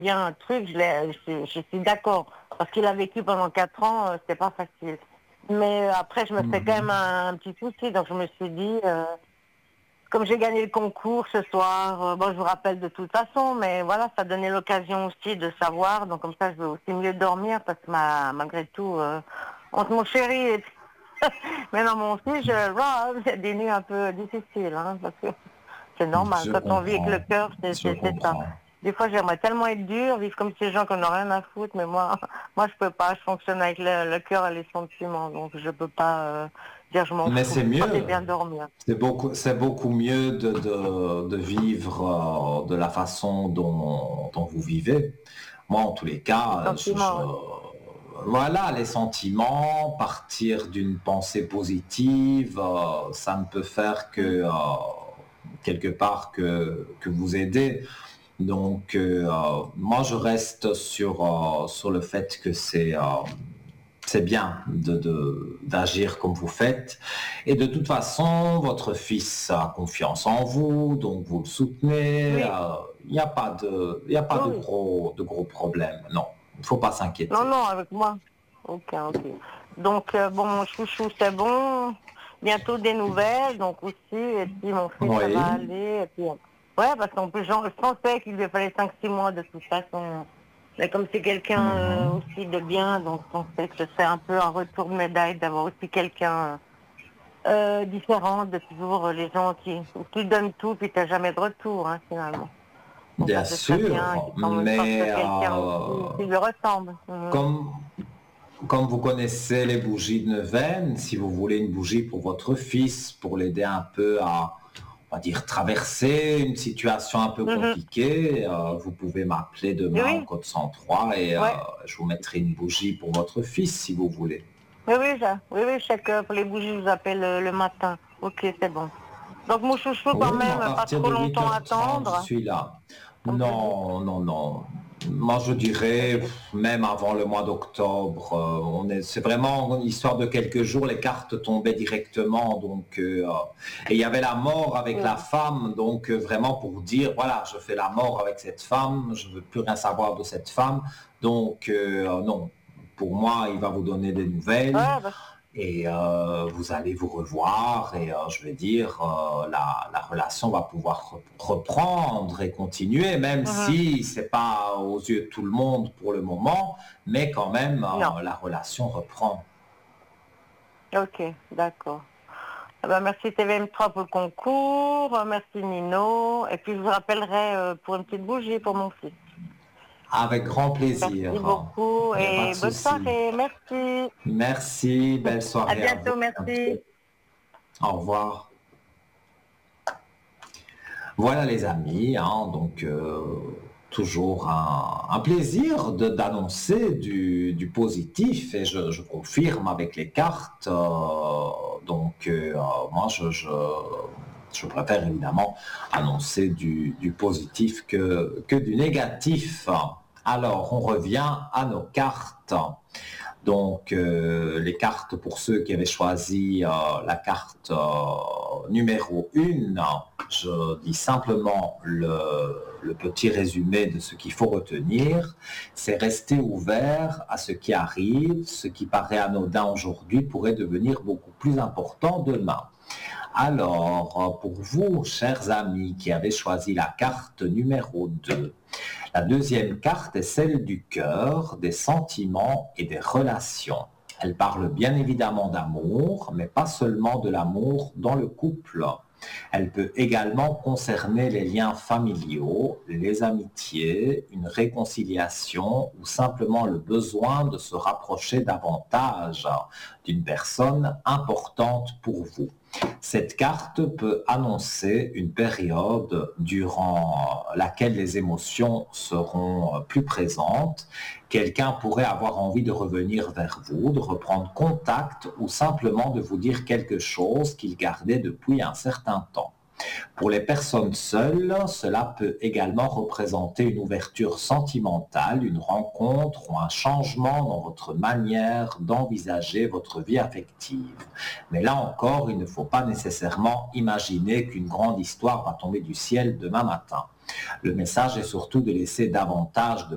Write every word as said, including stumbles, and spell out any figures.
bien un truc, je, l'ai- je, je suis d'accord. Parce qu'il a vécu pendant quatre ans, euh, c'était pas facile. Mais euh, après, je me fais quand même Mhm. un, un petit souci, donc je me suis dit, euh, comme j'ai gagné le concours ce soir, euh, bon, je vous rappelle de toute façon, mais voilà, ça donnait l'occasion aussi de savoir, donc comme ça, je vais aussi mieux dormir, parce que ma, malgré tout, euh, entre mon chéri et mais non, mon fils, je, voilà, c'est des nuits un peu difficiles, hein, parce que c'est normal. Je Quand on vit avec le comprends, cœur, c'est je c'est- c'est ça. comprends. Des fois, j'aimerais tellement être dur, vivre comme ces gens qui n'ont rien à foutre, mais moi, moi, je peux pas. Je fonctionne avec le, le cœur et les sentiments, donc je peux pas euh, dire je m'en Mais fous. c'est Et mieux. bien dormir. C'est beaucoup, c'est beaucoup mieux de, de, de vivre euh, de la façon dont, dont vous vivez. Moi, en tous les Les cas, je, je- sentiments, oui. voilà, les sentiments, partir d'une pensée positive, euh, ça ne peut faire que, Mm. euh, quelque part, que, que vous aider. Donc, euh, euh, moi, je reste sur, euh, sur le fait que c'est euh, c'est bien de, de- d'agir comme vous faites. Et de toute façon, votre fils a confiance en vous, donc vous le soutenez. Oui, euh, Il n'y a pas de, il y a pas oui, de oui. gros, de gros problèmes. Non, il ne faut pas Non, s'inquiéter. non, avec moi. Ok, ok. Donc, euh, bon, mon chouchou, c'est bon. Bientôt des nouvelles, donc aussi. Et puis, mon fils, ça va Oui. aller. Et puis, euh, ouais, parce qu'en plus, genre, je pensais qu'il lui fallait cinq six mois de toute façon. Mais comme c'est quelqu'un euh, Mhm. aussi de bien, donc je pensais que c'est un peu un retour de médaille d'avoir aussi quelqu'un euh, différent de toujours euh, les gens qui, qui donnent tout, puis t'as jamais de retour, hein, finalement. Donc ça, Bien ce serait bien sûr, qu'il tombe une sorte de mais quelqu'un aussi euh, qui lui ressemble. Mhm. comme, comme vous connaissez les bougies de neuvaine, si vous voulez une bougie pour votre fils, pour l'aider un peu à, on va dire, traverser une situation un peu Mhm. compliquée, euh, vous pouvez m'appeler Et demain au oui, code cent trois et euh, ouais. je vous mettrai une bougie pour votre fils si vous voulez. Oui, oui, ça. Oui, oui, chaque heure pour les bougies, je vous appelle euh, le matin. Ok, c'est bon. Donc mon chouchou quand Oui, moi, à même, pas partir trop de huit longtemps à heures trente, je attendre, suis là. comme vous dites. Non, non, non. Moi, je dirais, Ok. pff, même avant le mois d'octobre, euh, on est, c'est vraiment une histoire de quelques jours, les cartes tombaient directement, donc, euh, et il y avait la mort avec la Oui. femme, donc euh, vraiment pour dire, voilà, je fais la mort avec cette femme, je veux plus rien savoir de cette femme, donc euh, non, pour moi, il va vous donner des nouvelles, Ouais, bah, et euh, vous allez vous revoir et euh, je vais dire euh, la, la relation va pouvoir re- reprendre et continuer même mhm. si c'est pas aux yeux de tout le monde pour le moment mais quand même Non. euh, la relation reprend. Ok, d'accord. Eh ben, merci T V M trois pour le concours, euh, merci Nino, et puis je vous rappellerai euh, pour une petite bougie pour mon fils. Avec grand Merci plaisir, beaucoup il n'y a pas et de bonne souci. soirée, merci. Merci, belle À soirée à vous. bientôt, merci. Au revoir. Voilà les amis, hein, donc euh, toujours un, un plaisir de- d'annoncer du, du positif et je, je confirme avec les cartes. euh, donc euh, moi je, je, je préfère évidemment annoncer du, du positif que, que du négatif. Alors on revient à nos cartes. Donc, euh, les cartes pour ceux qui avaient choisi euh, la carte euh, numéro un, je dis simplement le, le petit résumé de ce qu'il faut retenir. C'est rester ouvert à ce qui arrive. Ce qui paraît anodin aujourd'hui pourrait devenir beaucoup plus important demain. Alors, pour vous, chers amis qui avez choisi la carte numéro deux, la deuxième carte est celle du cœur, des sentiments et des relations. Elle parle bien évidemment d'amour, mais pas seulement de l'amour dans le couple. Elle peut également concerner les liens familiaux, les amitiés, une réconciliation ou simplement le besoin de se rapprocher davantage d'une personne importante pour vous. Cette carte peut annoncer une période durant laquelle les émotions seront plus présentes. Quelqu'un pourrait avoir envie de revenir vers vous, de reprendre contact ou simplement de vous dire quelque chose qu'il gardait depuis un certain temps. Pour les personnes seules, cela peut également représenter une ouverture sentimentale, une rencontre ou un changement dans votre manière d'envisager votre vie affective. Mais là encore, il ne faut pas nécessairement imaginer qu'une grande histoire va tomber du ciel demain matin. Le message est surtout de laisser davantage de